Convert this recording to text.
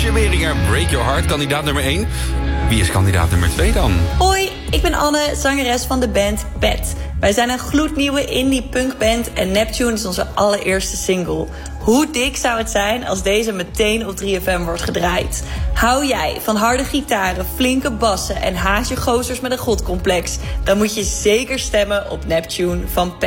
Guusje Beringer, Break Your Heart, kandidaat nummer 1. Wie is kandidaat nummer 2 dan? Hoi, ik ben Anne, zangeres van de band Pet. Wij zijn een gloednieuwe indie punkband en Neptune is onze allereerste single. Hoe dik zou het zijn als deze meteen op 3FM wordt gedraaid? Hou jij van harde gitaren, flinke bassen en haasje gozers met een godcomplex? Dan moet je zeker stemmen op Neptune van Pet.